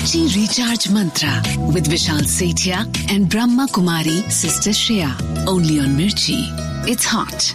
Mirchi Recharge Mantra with Vishal Sethia and Brahma Kumari Sister Shreya. Only on Mirchi. It's hot.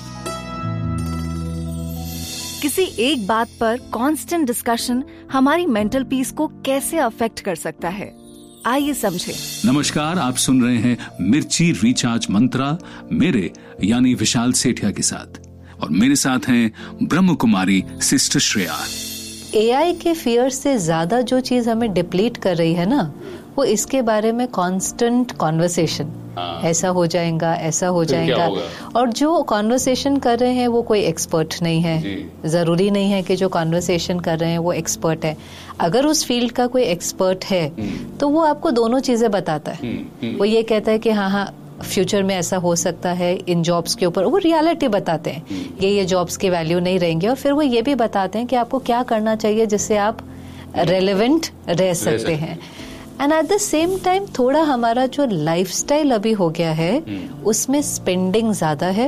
किसी एक बात पर constant discussion हमारी mental peace को कैसे अफेक्ट कर सकता है, आइए समझें। नमस्कार, आप सुन रहे हैं मिर्ची रिचार्ज मंत्रा मेरे यानी विशाल सेठिया के साथ, और मेरे साथ हैं ब्रह्म कुमारी सिस्टर श्रेया। एआई के फियर से ज्यादा जो चीज हमें डिप्लीट कर रही है ना, वो इसके बारे में कांस्टेंट कॉन्वर्सेशन, ऐसा हो जाएगा, ऐसा हो जाएगा। और जो कॉन्वर्सेशन कर रहे हैं वो कोई एक्सपर्ट नहीं है। जरूरी नहीं है कि जो कॉन्वर्सेशन कर रहे हैं वो एक्सपर्ट है। अगर उस फील्ड का कोई एक्सपर्ट है तो वो आपको दोनों चीजें बताता है। वो ये कहता है कि हाँ फ्यूचर में ऐसा हो सकता है, इन जॉब्स के ऊपर वो रियलिटी बताते हैं, ये जॉब्स की वैल्यू नहीं रहेंगे। और फिर वो ये भी बताते हैं कि आपको क्या करना चाहिए जिससे आप रेलेवेंट रह सकते हैं। And at the same time थोड़ा हमारा जो लाइफस्टाइल अभी हो गया है उसमें स्पेंडिंग ज्यादा है,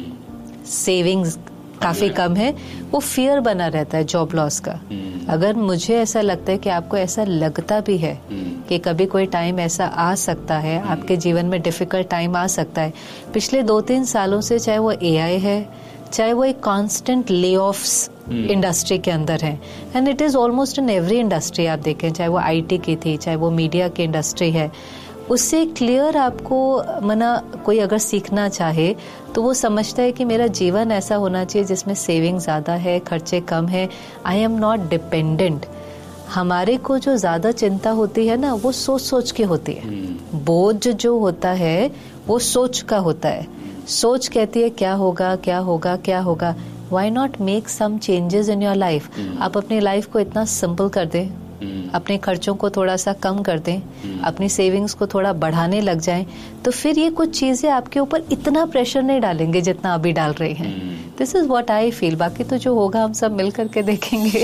सेविंग्स काफी कम है। वो फियर बना रहता है जॉब लॉस का। अगर मुझे ऐसा लगता है कि आपको ऐसा लगता भी है कि कभी कोई टाइम ऐसा आ सकता है, आपके जीवन में डिफिकल्ट टाइम आ सकता है। पिछले 2-3 सालों से चाहे वो एआई है, चाहे वो एक कांस्टेंट ले ऑफ्स इंडस्ट्री के अंदर है, and it is almost in every industry. आप देखें, चाहे वो आईटी की थी, चाहे वो मीडिया की इंडस्ट्री है, उससे क्लियर आपको कोई अगर सीखना चाहे तो वो समझता है कि मेरा जीवन ऐसा होना चाहिए जिसमें सेविंग ज्यादा है, खर्चे कम है, आई एम नॉट डिपेंडेंट। हमारे को जो ज्यादा चिंता होती है ना, वो सोच सोच के होती है। बोझ जो होता है वो सोच का होता है। सोच कहती है क्या होगा, क्या होगा, क्या होगा। Why not make some changes in your life? आप अपनी लाइफ को इतना सिंपल कर दें, अपने खर्चों को थोड़ा सा कम कर दें, अपनी सेविंग्स को थोड़ा बढ़ाने लग जाएं, तो फिर ये कुछ चीजें आपके ऊपर इतना प्रेशर नहीं डालेंगे जितना अभी डाल रही हैं। This is what I feel. बाकी तो जो होगा हम सब मिल करके देखेंगे।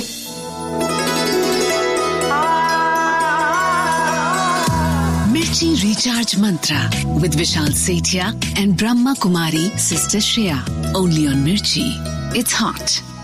Mirchi Recharge Mantra with Vishal Sethia and Brahma Kumari Sister Shreya. Only on Mirchi. It's hot.